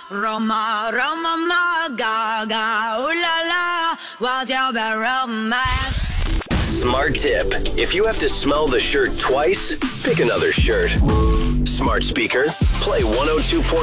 Roma, Roma, ma, gaga, ooh la la, what's your romance? Smart tip. If you have to smell the shirt twice, pick another shirt. Smart speaker. Play 102.